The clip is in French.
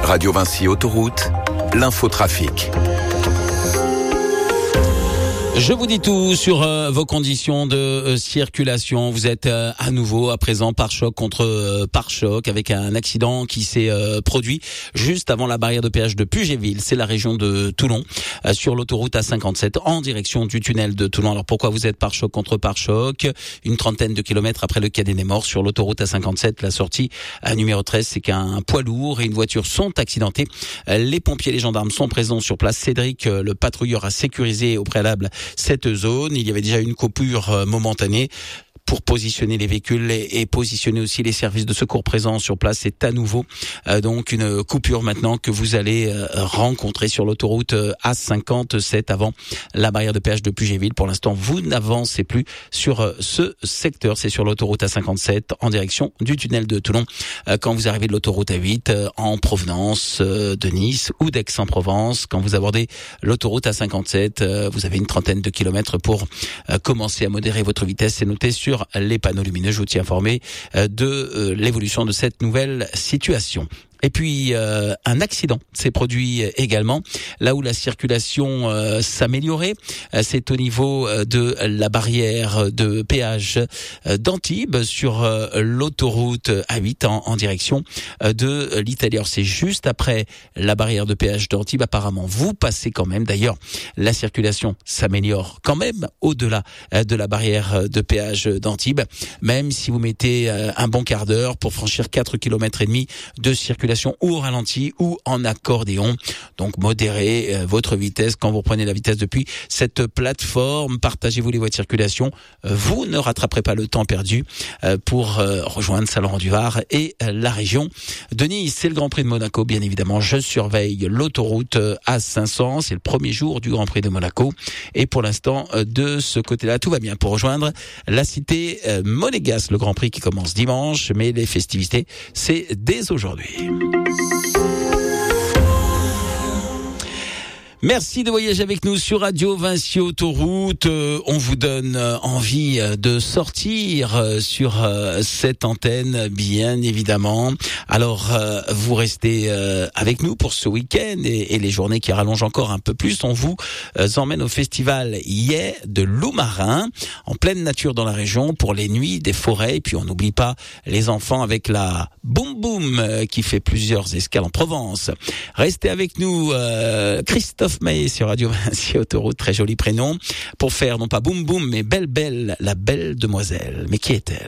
Radio Vinci Autoroute, l'infotrafic. Je vous dis tout sur vos conditions de circulation. Vous êtes à nouveau à présent pare-choc contre pare-choc avec un accident qui s'est produit juste avant la barrière de péage de Pugéville. C'est la région de Toulon sur l'autoroute A57 en direction du tunnel de Toulon. Alors pourquoi vous êtes pare-choc contre pare-choc? Une trentaine de kilomètres après le Cadet des Morts sur l'autoroute A57, la sortie numéro 13, c'est qu'un poids lourd et une voiture sont accidentés. Les pompiers et les gendarmes sont présents sur place. Cédric, le patrouilleur, a sécurisé au préalable cette zone. Il y avait déjà une coupure momentanée pour positionner les véhicules et positionner aussi les services de secours présents sur place. C'est à nouveau donc une coupure maintenant que vous allez rencontrer sur l'autoroute A57 avant la barrière de péage de Pugéville. Pour l'instant, vous n'avancez plus sur ce secteur. C'est sur l'autoroute A57 en direction du tunnel de Toulon. Quand vous arrivez de l'autoroute A8 en provenance de Nice ou d'Aix-en-Provence, quand vous abordez l'autoroute A57, vous avez une trentaine de kilomètres pour commencer à modérer votre vitesse. C'est noté sur les panneaux lumineux. Je vous tiens informé de l'évolution de cette nouvelle situation. Et puis un accident s'est produit également là où la circulation s'améliorait. C'est au niveau de la barrière de péage d'Antibes sur l'autoroute A8 en direction de l'Italie. Alors c'est juste après la barrière de péage d'Antibes. Apparemment, vous passez quand même. D'ailleurs, la circulation s'améliore quand même au-delà de la barrière de péage d'Antibes. Même si vous mettez un bon quart d'heure pour franchir 4,5 km de circulation ou au ralenti ou en accordéon. Donc modérez votre vitesse quand vous prenez la vitesse depuis cette plateforme. Partagez-vous les voies de circulation. Vous ne rattraperez pas le temps perdu pour rejoindre Saint-Laurent-du-Var et la région de Nice. C'est le Grand Prix de Monaco, bien évidemment. Je surveille l'autoroute A500. C'est le premier jour du Grand Prix de Monaco. Et pour l'instant, de ce côté-là, tout va bien pour rejoindre la cité monégasque. Le Grand Prix qui commence dimanche, mais les festivités, c'est dès aujourd'hui. Merci de voyager avec nous sur Radio Vinci Autoroute. On vous donne envie de sortir sur cette antenne, bien évidemment. Alors, vous restez avec nous pour ce week-end et les journées qui rallongent encore un peu plus. On vous emmène au festival Yé de Loup-Marin, en pleine nature dans la région, pour les nuits des forêts. Et puis, on n'oublie pas les enfants avec la Boum Boum qui fait plusieurs escales en Provence. Restez avec nous, Christophe Maé sur Radio Vinci Autoroute, très joli prénom, pour faire non pas Boum Boum, mais Belle Belle, la belle demoiselle. Mais qui est-elle ?